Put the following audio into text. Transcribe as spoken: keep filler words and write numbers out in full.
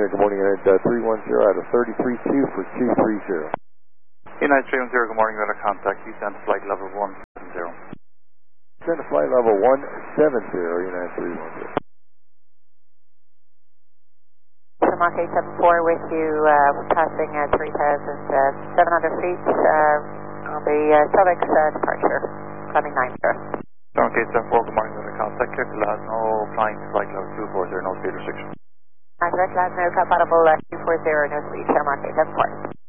Good morning, United uh, three one zero out of thirty-three two for two three zero. United three one zero, good morning, radar contact, descend to flight level one seven zero. Descend to flight level one seven zero, United three one zero. Mach eight seven four with you, uh, passing uh, three thousand seven hundred feet uh, on the uh, Southix uh, departure, climbing nine zero. Mach eight seven four, good morning, radar contact, clear to last, no flying to flight level two four zero, no speed restriction. Direct last, no compatible uh, two four zero, no speed, Mach eight seven four.